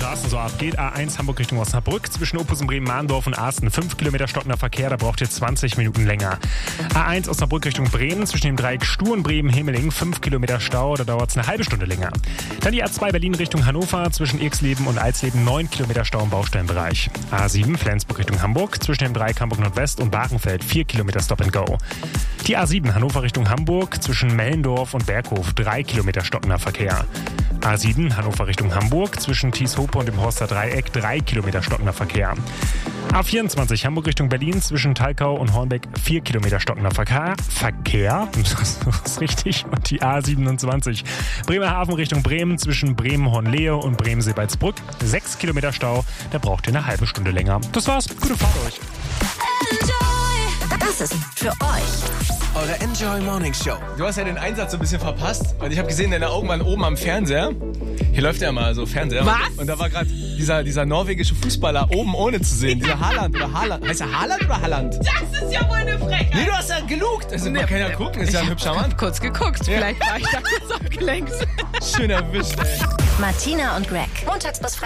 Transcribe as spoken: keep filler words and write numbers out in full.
Straßen so abgeht. A eins Hamburg Richtung Osnabrück. Zwischen Opus und Bremen-Mahndorf und Asten fünf Kilometer stockender Verkehr. Da braucht ihr zwanzig Minuten länger. A eins Osnabrück Richtung Bremen. Zwischen dem Dreieck Stuhr und Bremen-Hemeling fünf Kilometer Stau. Da dauert es eine halbe Stunde länger. Dann die A zwei Berlin Richtung Hannover. Zwischen Irxleben und Alsleben neun Kilometer Stau im Baustellenbereich. A sieben Flensburg Richtung Hamburg. Zwischen dem Dreieck Hamburg Nordwest und Barenfeld vier Kilometer Stop and Go. Die A sieben Hannover Richtung Hamburg. Zwischen Mellendorf und Berghof drei Kilometer stockender Verkehr. A sieben Hannover Richtung Hamburg, zwischen Thieshope und dem Horster Dreieck drei Kilometer stockender Verkehr. A vierundzwanzig Hamburg Richtung Berlin, zwischen Thalkau und Hornbeck vier Kilometer stockender Verkehr. Verkehr, das ist richtig. Und die A siebenundzwanzig Bremerhaven Richtung Bremen, zwischen Bremen-Hornlehe und Bremen-Seebaldsbrück sechs Kilometer Stau. Da braucht ihr eine halbe Stunde länger. Das war's, gute Fahrt euch. Das ist für euch eure Enjoy Morning Show. Du hast ja den Einsatz so ein bisschen verpasst. Und ich habe gesehen, deine Augen waren oben am Fernseher. Hier läuft ja mal so Fernseher. Was? Und da war gerade dieser, dieser norwegische Fußballer oben ohne zu sehen. Dieser Haaland oder Haaland. Heißt er Haaland oder Haaland? Das ist ja wohl eine Frechheit. Nee, du hast ja gelugt. Also, man kann ja gucken, ist ja ein hübscher Mann. Kurz geguckt, Ja. vielleicht war ich da kurz abgelenkt. Schön erwischt, ey. Martina und Greg. Montags bis Freitags.